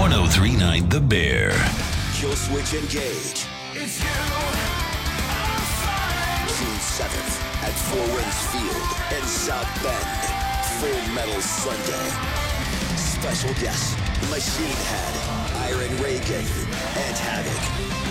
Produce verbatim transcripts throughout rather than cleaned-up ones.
one oh three point nine The Bear. Kill switch engage. It's you. June seventh at Four Winds Field in South Bend. Full Metal Sunday. Special guests, Machine Head, Iron Reagan, and Havoc.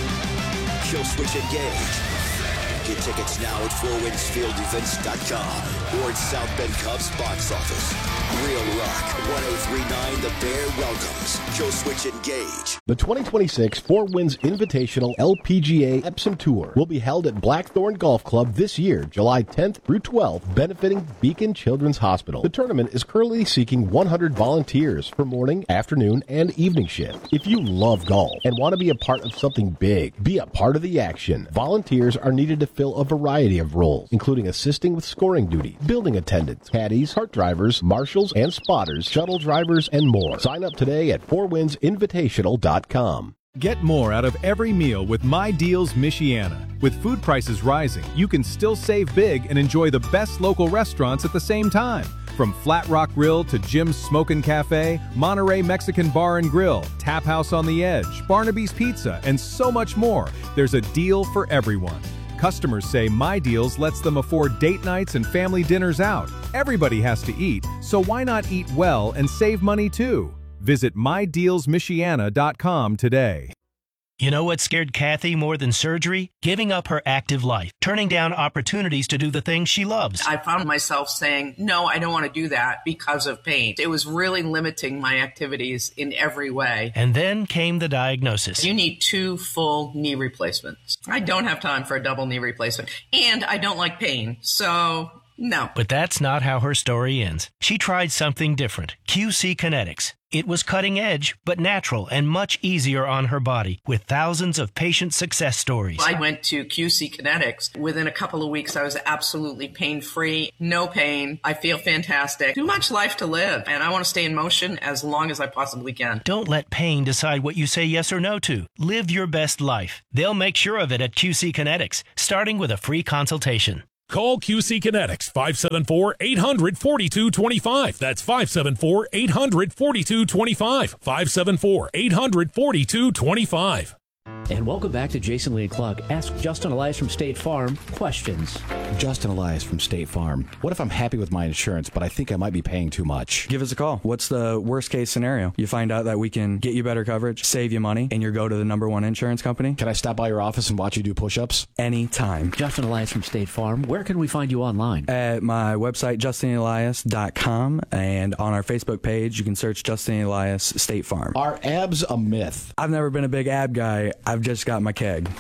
Kill switch engage. Get tickets now at four winds field events dot com or at South Bend Cubs box office. Real Rock one oh three point nine The Bear welcomes Kill Switch Engage. The twenty twenty-six Four Winds Invitational L P G A Epsom Tour will be held at Blackthorn Golf Club this year, July tenth through twelfth, benefiting Beacon Children's Hospital. The tournament is currently seeking one hundred volunteers for morning, afternoon, and evening shift. If you love golf and want to be a part of something big, be a part of the action. Volunteers are needed to fill a variety of roles, including assisting with scoring duty, building attendants, caddies, cart drivers, marshals and spotters, shuttle drivers, and more. Sign up today at four winds invitational dot com. Get more out of every meal with My Deals Michiana. With food prices rising, you can still save big and enjoy the best local restaurants at the same time. From Flat Rock Grill to Jim's Smokin' Cafe, Monterey Mexican Bar and Grill, Tap House on the Edge, Barnaby's Pizza, and so much more, there's a deal for everyone. Customers say My Deals lets them afford date nights and family dinners out. Everybody has to eat, so why not eat well and save money too? Visit my deals michiana dot com today. You know what scared Kathy more than surgery? Giving up her active life, turning down opportunities to do the things she loves. I found myself saying, no, I don't want to do that because of pain. It was really limiting my activities in every way. And then came the diagnosis. You need two full knee replacements. I don't have time for a double knee replacement, and I don't like pain, so no. But that's not how her story ends. She tried something different, Q C Kinetics. It was cutting edge, but natural and much easier on her body, with thousands of patient success stories. I went to Q C Kinetics. Within a couple of weeks, I was absolutely pain-free, no pain. I feel fantastic. Too much life to live, and I want to stay in motion as long as I possibly can. Don't let pain decide what you say yes or no to. Live your best life. They'll make sure of it at Q C Kinetics, starting with a free consultation. Call Q C Kinetics, five seven four, eight hundred, forty-two twenty-five. That's five seven four, eight hundred, forty-two twenty-five. five seven four, eight hundred, forty-two twenty-five. And welcome back to Jason Lee and Clark. Ask Justin Elias from State Farm questions. Justin Elias from State Farm. What if I'm happy with my insurance, but I think I might be paying too much? Give us a call. What's the worst case scenario? You find out that we can get you better coverage, save you money, and you go to the number one insurance company. Can I stop by your office and watch you do push-ups? Anytime. Justin Elias from State Farm. Where can we find you online? At my website, justin elias dot com, and on our Facebook page, you can search Justin Elias State Farm. Are abs a myth? I've never been a big ab guy. I've just got my keg.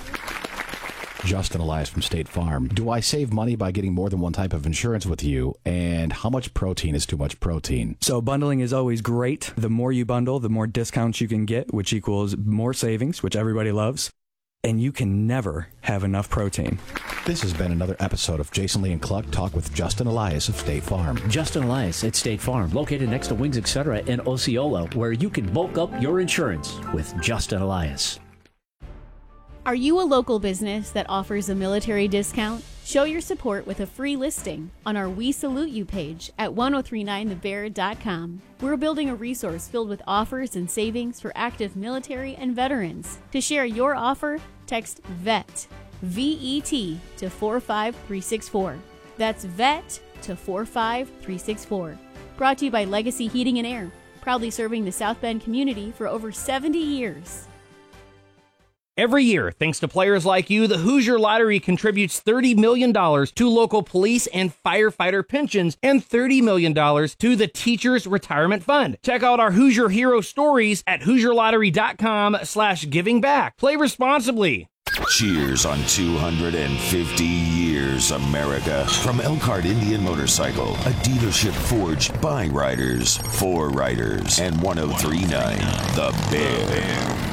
Justin Elias from State Farm. Do I save money by getting more than one type of insurance with you? And how much protein is too much protein? So bundling is always great. The more you bundle, the more discounts you can get, which equals more savings, which everybody loves. And you can never have enough protein. This has been another episode of Jason Lee and Cluck Talk with Justin Elias of State Farm. Justin Elias at State Farm, located next to Wings Etc. in Osceola, where you can bulk up your insurance with Justin Elias. Are you a local business that offers a military discount? Show your support with a free listing on our We Salute You page at ten thirty-nine the bear dot com. We're building a resource filled with offers and savings for active military and veterans. To share your offer, text VET, V E T, to four five three six four. That's VET to four five three six four. Brought to you by Legacy Heating and Air, proudly serving the South Bend community for over seventy years. Every year, thanks to players like you, the Hoosier Lottery contributes thirty million dollars to local police and firefighter pensions and thirty million dollars to the Teachers Retirement Fund. Check out our Hoosier Hero stories at hoosier lottery dot com slash giving back. Play responsibly. Cheers on two hundred fifty years, America. From Elkhart Indian Motorcycle, a dealership forged by riders, for riders, and ten thirty-nine The Bear.